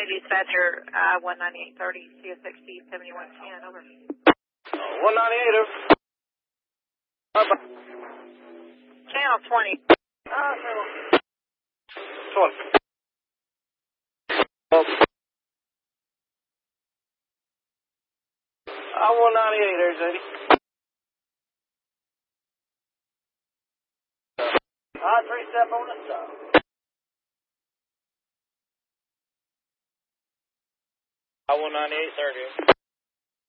dispatcher, 19830, CSXT 7110, over. 198, over. Channel 20. Channel 20. I 198, there's Eddie. I 3-step on the stop. I 198, 30.